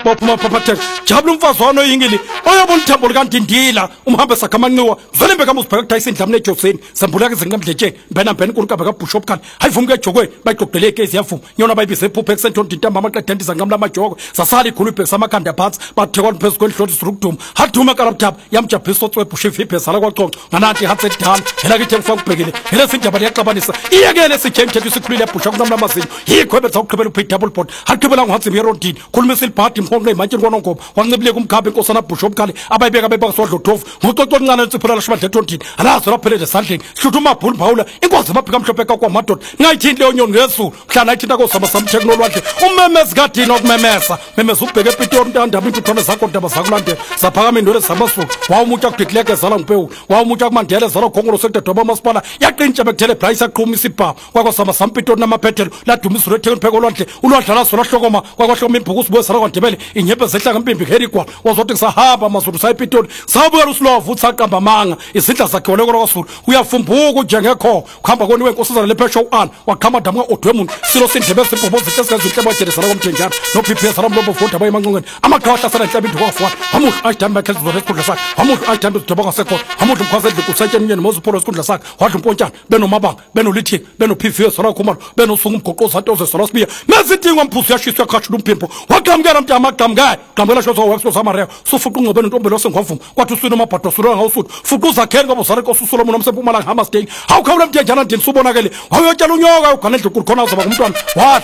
baphuma phaphatheka jabula umfazi wano yingili oyabona ithambo likandindila umhambe sakamanqiwa zwelembe kamuzibheka kudayisa indlamini ejoseni sambulaka izinqamdletsheni mbena nkulu kabe kaBushop khali hayivumu ke jokwe bayiqoqdele ikezi yavuma yona bayibize iphuphe esentondo intamba amaqedenti zangamla amajoko sasali ikhulu ibhekisa amakhanda phansi bathekwa phezulu kwendloti sirukuduma haduma karabthaba yamjabhiso tswebhushe ipesa la kwaxoxo ngananti hatse dala hela kithe ngifaka ubhekile hela sindaba liyaxabanisa iyekele sijemthetho isikhulile ebhusha kunamlamazinyo yikhwebe zawuqhubela uphi double pot haqhubela nghatsi mirondini khulumisa ilibhadi mkhonqe imantshini konongoba wancibileka umkhambi inkosana Bushop khali abayibeka bebakasodlo dhofu ngococo ncane letsiphola lashimandla etondini alazo laphelele esandleni hlutha umabhulu bhawula inkosi amaphika mhlophe kakwamadoda ngayithinti leyo nyoni ngezulu mhlana ayithinta kosama samtheknololwandle umemezi kadini okumemesa memeza ukubheka epitori ntandaba intuthwane zakho ndaba zakulandela zaphakama indwele zamasuku wawumutsha kudikileke ezala ngipewulu wawumutsha kumandela ezala khongolo sekudadwaba amasipala yaqintsha bekuthele bryce aqhumisa ibhawu kwakwasama sampitori namaphethelo ladumisa urethekeni pheko lwandle ulwadlala sona hlokoma kwakwahloma ibhuku usibuye sala kwandebele inyembe zehlanga impimbi herigwala wazothi kusahamba amazulu sayipitori sabuyela usilovu uthi saqamba amanga izindla zakhe olekona kwasulu uyafumbuka njengekho kuhamba koniwe inkosazana lephesha u-ana waqhama damka odwemuntu silo sindlebe esibhobo zinto ezikenza bajeresana komthenjana no-pps alamlobo vota abayemangqongweni amaqhawa ahlasela enhlaba into kwafuana wamuhle ayidani bakhetha zona esikhundla sakhe wamuhle ayidani bezidoba ngasekhona wamuhle umkhwasedle kusayitsheni umnyeni mozupholo esikhundla sakhe wadla umpontshana benomabanga benolithini beno-pv sona khumalo benosuku umgoqoza ntoze sona sibiya nezidingo mphusu yashiswa yakhashula umphimbo waqhamukela mntu amaqhamukela qhamukela shoza webso samareko sufuqa ungcobeni ntombelo sengwavuma kwathi uswini amabhado sulola ngawusuthi fuqa uzakheni ngoba uzare kosusolomon omsempumalanga hamasteni hawukhawula mthenjana ndini subonakele wawuyotshela unyoka uganedle kukhona uzoba ngumntwana wathi